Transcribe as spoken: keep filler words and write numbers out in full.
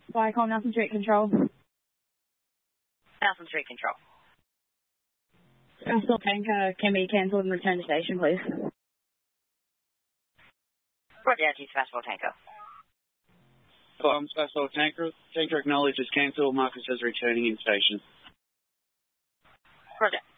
Viacom, Nelson Street Control. Nelson Street Control. Special tanker can be cancelled and return to station, please. Roger, T Special Tanker. Um, Special Tanker. Tanker acknowledges cancel. Marcus is returning in station. Roger.